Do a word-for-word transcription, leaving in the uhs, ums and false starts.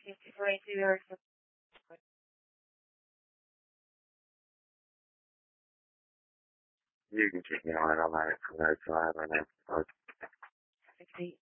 fifty-four eighty or You can keep me on it. I'm not from there, so I have my name. sixty.